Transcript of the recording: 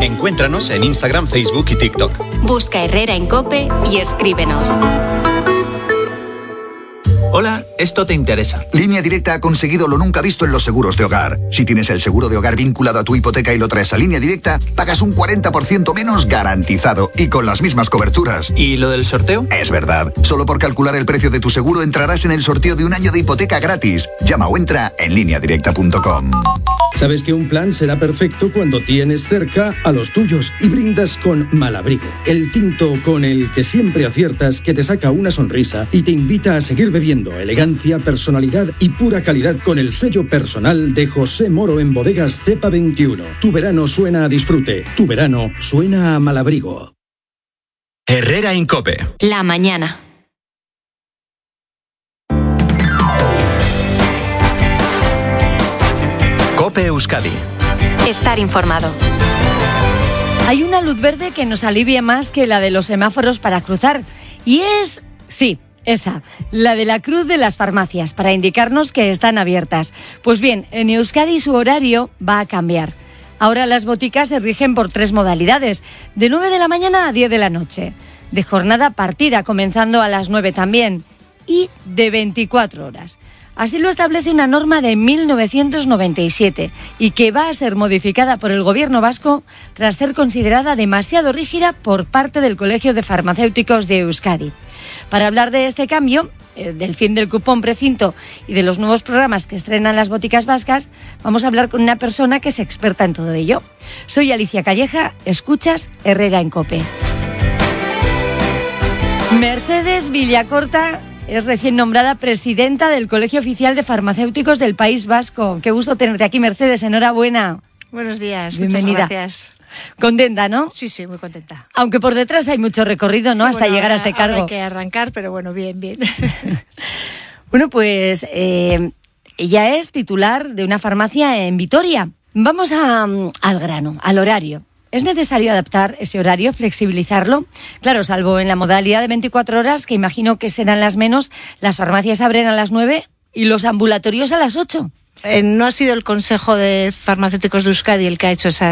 Encuéntranos en Instagram, Facebook y TikTok. Busca Herrera en COPE y escríbenos. Hola, esto te interesa. Línea Directa ha conseguido lo nunca visto en los seguros de hogar. Si tienes el seguro de hogar vinculado a tu hipoteca y lo traes a Línea Directa, pagas un 40% menos garantizado y con las mismas coberturas. ¿Y lo del sorteo? Es verdad. Solo por calcular el precio de tu seguro entrarás en el sorteo de un año de hipoteca gratis. Llama o entra en lineadirecta.com. Sabes que un plan será perfecto cuando tienes cerca a los tuyos y brindas con Malabrigo, el tinto con el que siempre aciertas, que te saca una sonrisa y te invita a seguir bebiendo. Elegancia, personalidad y pura calidad con el sello personal de José Moro en Bodegas Cepa 21. Tu verano suena a disfrute. Tu verano suena a Malabrigo. Herrera en COPE. La mañana. COPE Euskadi. Estar informado. Hay una luz verde que nos alivia más que la de los semáforos para cruzar. Y es, sí, esa, la de la cruz de las farmacias, para indicarnos que están abiertas. Pues bien, en Euskadi su horario va a cambiar. Ahora las boticas se rigen por 3 modalidades, de 9 de la mañana a 10 de la noche, de jornada partida, comenzando a las 9 también, y de 24 horas. Así lo establece una norma de 1997 y que va a ser modificada por el Gobierno vasco tras ser considerada demasiado rígida por parte del Colegio de Farmacéuticos de Euskadi. Para hablar de este cambio, del fin del cupón precinto y de los nuevos programas que estrenan las boticas vascas, vamos a hablar con una persona que es experta en todo ello. Soy Alicia Calleja, escuchas Herrera en COPE. Mercedes Villacorta es recién nombrada presidenta del Colegio Oficial de Farmacéuticos del País Vasco. Qué gusto tenerte aquí, Mercedes, enhorabuena. Buenos días, bienvenida. Muchas gracias. Contenta, ¿no? Sí, muy contenta. Aunque por detrás hay mucho recorrido, ¿no? Sí, hasta llegar a este cargo. Hay que arrancar, pero bueno, bien. Bueno, pues ella es titular de una farmacia en Vitoria. Vamos al grano, al horario. ¿Es necesario adaptar ese horario, flexibilizarlo? Claro, salvo en la modalidad de 24 horas, que imagino que serán las menos, las farmacias abren a las 9 y los ambulatorios a las 8. No ha sido el Consejo de Farmacéuticos de Euskadi el que ha hecho esa